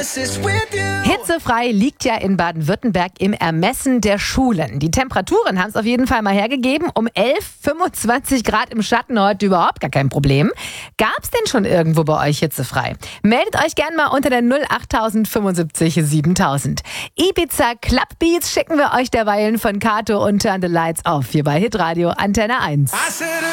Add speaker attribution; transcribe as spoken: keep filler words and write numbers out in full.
Speaker 1: Hitzefrei liegt ja in Baden-Württemberg im Ermessen der Schulen. Die Temperaturen haben es auf jeden Fall mal hergegeben. Um elf, fünfundzwanzig Grad im Schatten, heute überhaupt gar kein Problem. Gab es denn schon irgendwo bei euch hitzefrei? Meldet euch gern mal unter der null acht fünfundsiebzig siebentausend. Ibiza Clubbeats schicken wir euch derweilen von Kato und Turn the Lights auf hier bei Hitradio Antenne eins.